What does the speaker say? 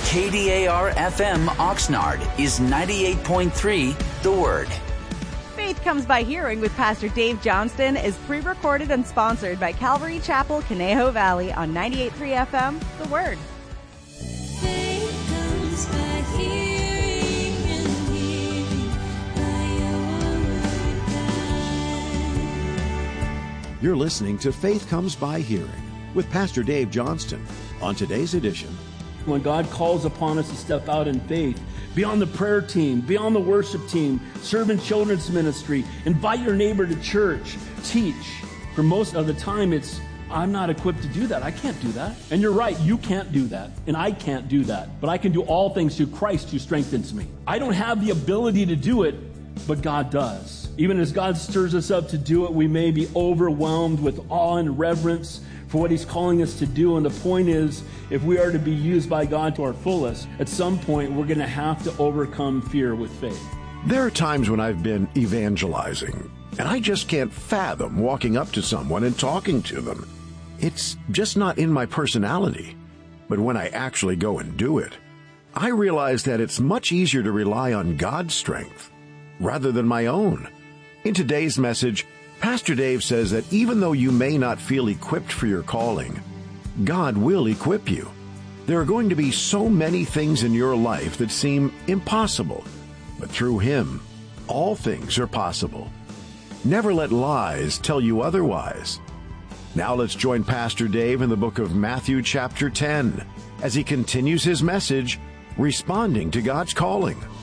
KDAR-FM Oxnard is 98.3 The Word. Faith Comes by Hearing with Pastor Dave Johnston is pre-recorded and sponsored by Calvary Chapel, Conejo Valley on 98.3 FM, The Word. Faith comes by hearing and hearing by your word. You're listening to Faith Comes by Hearing with Pastor Dave Johnston. On today's edition, when God calls upon us to step out in faith, be on the prayer team, be on the worship team, serve in children's ministry, invite your neighbor to church, teach. For most of the time, it's, I'm not equipped to do that. I can't do that. And you're right, you can't do that. And I can't do that. But I can do all things through Christ who strengthens me. I don't have the ability to do it, but God does. Even as God stirs us up to do it, we may be overwhelmed with awe and reverence for what He's calling us to do. And the point is, if we are to be used by God to our fullest, at some point we're going to have to overcome fear with faith. there are times when I've been evangelizing, and I just can't fathom walking up to someone and talking to them. It's just not in my personality. But when I actually go and do it, I realize that it's much easier to rely on God's strength rather than my own. In today's message, Pastor Dave says that even though you may not feel equipped for your calling, God will equip you. There are going to be so many things in your life that seem impossible, but through Him, all things are possible. Never let lies tell you otherwise. Now let's join Pastor Dave in the book of Matthew chapter 10 as he continues his message, Responding to God's Calling.